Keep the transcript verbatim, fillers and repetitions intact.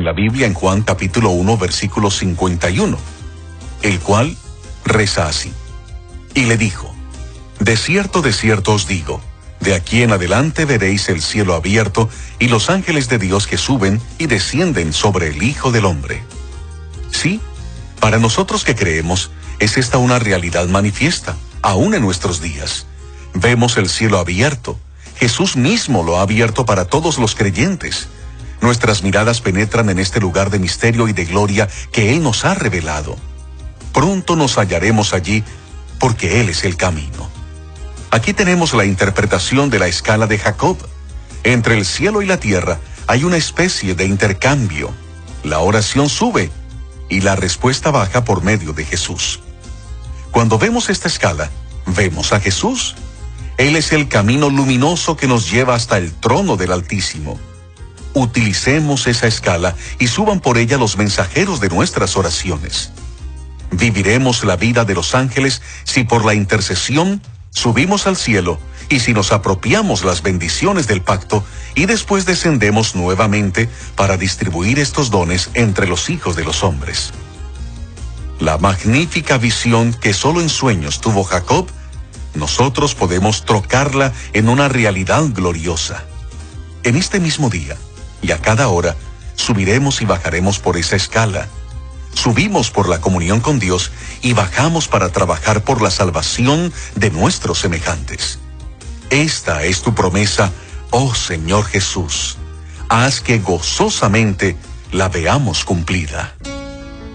en la Biblia en Juan capítulo uno, versículo cincuenta y uno, el cual reza así. Y le dijo: de cierto, de cierto os digo, de aquí en adelante veréis el cielo abierto y los ángeles de Dios que suben y descienden sobre el Hijo del Hombre. Sí, para nosotros que creemos, es esta una realidad manifiesta, aún en nuestros días. Vemos el cielo abierto. Jesús mismo lo ha abierto para todos los creyentes. Nuestras miradas penetran en este lugar de misterio y de gloria que Él nos ha revelado. Pronto nos hallaremos allí, porque Él es el camino. Aquí tenemos la interpretación de la escala de Jacob. Entre el cielo y la tierra hay una especie de intercambio. La oración sube y la respuesta baja por medio de Jesús. Cuando vemos esta escala, vemos a Jesús. Él es el camino luminoso que nos lleva hasta el trono del Altísimo. Utilicemos esa escala y suban por ella los mensajeros de nuestras oraciones. Viviremos la vida de los ángeles si por la intercesión subimos al cielo y si nos apropiamos las bendiciones del pacto y después descendemos nuevamente para distribuir estos dones entre los hijos de los hombres. La magnífica visión que solo en sueños tuvo Jacob, nosotros podemos trocarla en una realidad gloriosa. En este mismo día y a cada hora subiremos y bajaremos por esa escala. Subimos por la comunión con Dios y bajamos para trabajar por la salvación de nuestros semejantes. Esta es tu promesa, oh Señor Jesús. Haz que gozosamente la veamos cumplida.